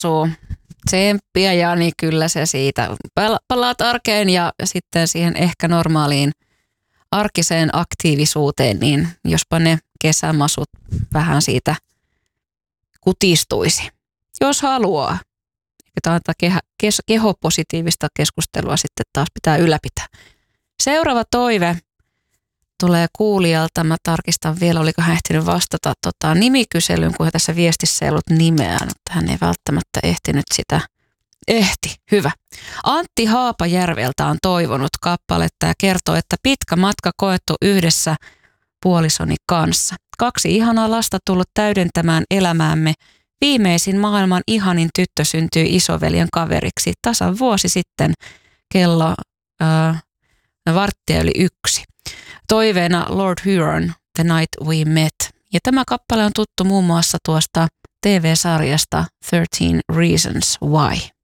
Suu. Tsemppiä Jani, kyllä se siitä. Palaat arkeen ja sitten siihen ehkä normaaliin arkiseen aktiivisuuteen, niin jospa ne kesämasut vähän siitä kutistuisi. Jos haluaa. Tämä kehopositiivista keskustelua sitten taas pitää ylläpitää. Seuraava toive tulee kuulijalta. Mä tarkistan vielä, oliko hän ehtinyt vastata nimikyselyyn, kun tässä viestissä ei ollut nimeä. Mutta hän ei välttämättä ehtinyt sitä. Hyvä. Antti Haapajärveltä on toivonut kappaletta ja kertoo, että pitkä matka koettu yhdessä puolisoni kanssa. 2 ihanaa lasta tullut täydentämään elämäämme. Viimeisin maailman ihanin tyttö syntyi isoveljen kaveriksi tasan vuosi sitten kello 1:15. Toiveena Lord Huron, The Night We Met. Ja tämä kappale on tuttu muun muassa tuosta TV-sarjasta 13 Reasons Why.